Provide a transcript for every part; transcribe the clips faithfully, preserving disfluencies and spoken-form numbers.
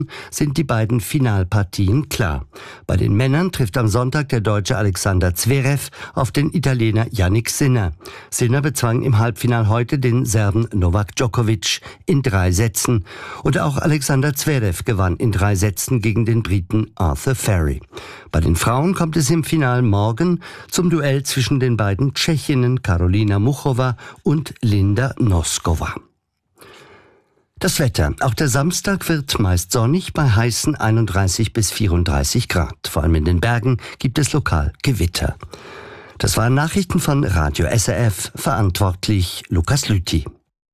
sind die beiden Finalpartien klar. Bei den Männern trifft am Sonntag der Deutsche Alexander Zverev auf den Italiener Jannik Sinner. Sinner bezwang im Halbfinal heute den Serben Novak Djokovic in drei Sätzen. Und auch Alexander Zverev gewann in drei Sätzen gegen den Briten Arthur Ferry. Bei den Frauen kommt es im Finale morgen zum Duell zwischen den beiden Tschechinnen Karolina Muchova und Linda Noskova. Das Wetter. Auch der Samstag wird meist sonnig bei heißen einunddreißig bis vierunddreißig Grad. Vor allem in den Bergen gibt es lokal Gewitter. Das waren Nachrichten von Radio S R F, verantwortlich Lukas Lüthi.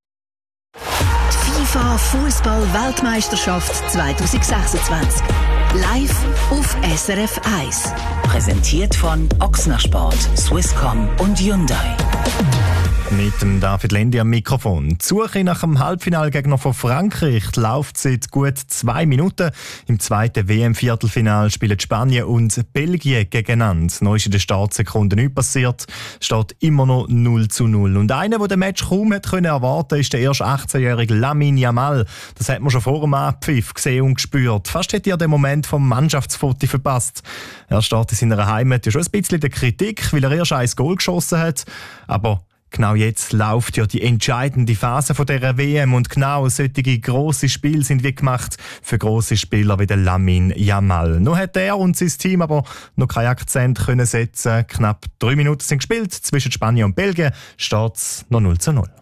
FIFA Fußball-Weltmeisterschaft zwanzig sechsundzwanzig. Live auf S R F eins. Präsentiert von Ochsner Sport, Swisscom und Hyundai. Mit dem David Lendi am Mikrofon. Die Suche nach dem Halbfinalgegner von Frankreich läuft seit gut zwei Minuten. Im zweiten W M-Viertelfinal spielen Spanien und Belgien gegeneinander. Neu ist in der Startsekunde nichts passiert. Steht immer noch null zu null. Und einer, der den Match kaum hat können erwarten, ist der erst achtzehnjährige Lamine Yamal. Das hat man schon vor dem Abpfiff gesehen und gespürt. Fast hätte er den Moment vom Mannschaftsfoto verpasst. Er steht in seiner Heimat ja schon ein bisschen in der Kritik, weil er erst ein Goal geschossen hat. Aber genau jetzt läuft ja die entscheidende Phase von dieser W M und genau solche grosse Spiele sind wie gemacht für grosse Spieler wie der Lamine Yamal. Noch hat er und sein Team aber noch keinen Akzent können setzen. Knapp drei Minuten sind gespielt. Zwischen Spanien und Belgien steht es noch null zu null.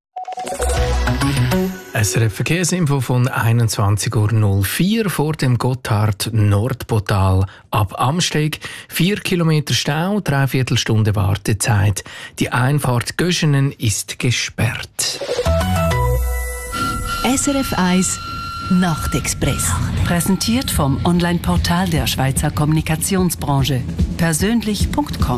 S R F Verkehrsinfo von einundzwanzig Uhr null vier vor dem Gotthard-Nordportal ab Amsteg. Vier Kilometer Stau, dreiviertel Stunde Wartezeit. Die Einfahrt Göschenen ist gesperrt. S R F eins Nachtexpress. Präsentiert vom Online-Portal der Schweizer Kommunikationsbranche. persönlich punkt com.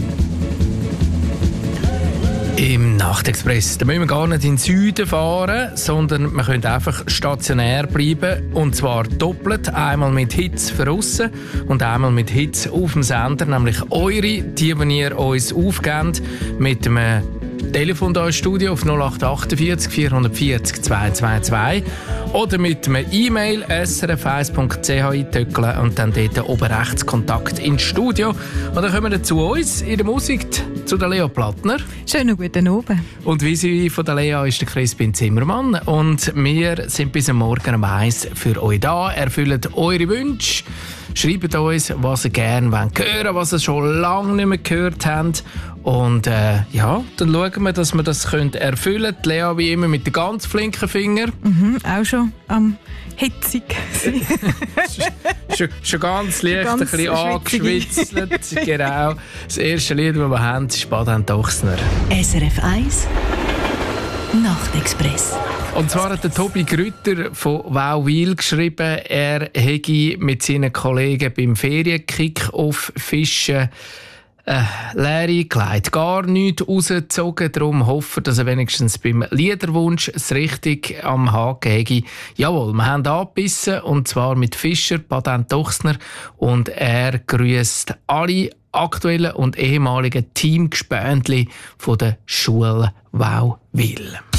Im Nachtexpress, da müssen wir gar nicht in den Süden fahren, sondern wir können einfach stationär bleiben. Und zwar doppelt. Einmal mit Hits für aussen und einmal mit Hits auf dem Sender, nämlich eure, die, die ihr uns aufgebt, mit einem Telefon hier im Studio auf null acht achtundvierzig vierhundertvierzig zweihundertzweiundzwanzig oder mit einem E-Mail s r f eins punkt c h eintöckeln und dann dort oben rechts Kontakt ins Studio. Und dann kommen wir zu uns in der Musik, zu der Lea Plattner. Schönen guten Abend. Und wie sie von der Lea ist der Crispin Zimmermann. Und wir sind bis am Morgen um eins für euch da, erfüllen eure Wünsche. Schreibt uns, was ihr gerne hören wollt, was ihr schon lange nicht mehr gehört habt. Und äh, ja, dann schauen wir, dass wir das erfüllen können. Lea wie immer mit den ganz flinken Fingern. Mhm, auch schon am hitzig. schon, schon ganz leicht, ganz ein bisschen angeschwitzt. Genau. Das erste Lied, das wir haben, ist Badent Ochsner. S R F eins Nachtexpress. Und zwar hat der Tobi Grütter von Wauwil geschrieben, er hätte mit seinen Kollegen beim Ferienkick-Off Fischen äh, leere Kleid gar nichts rausgezogen. Darum hoffe, dass er wenigstens beim Liederwunsch es richtig am Haken hätte. Jawohl, wir haben angebissen, und zwar mit Fischer, Badent Ochsner, und er grüßt alle aktuellen und ehemaligen Teamgespöntli von der Schule Wauwil.